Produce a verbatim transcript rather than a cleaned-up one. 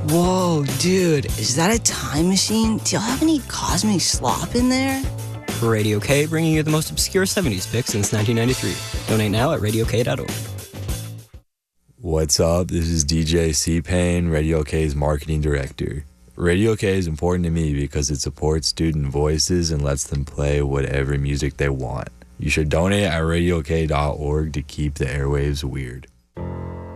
Whoa, dude, is that a time machine? Do y'all have any cosmic slop in there? Radio K, bringing you the most obscure seventies picks since nineteen ninety-three. Donate now at radio k dot org. What's up? This is D J C-Pain, Radio K's marketing director. Radio K is important to me because it supports student voices and lets them play whatever music they want. You should donate at radio k dot org to keep the airwaves weird.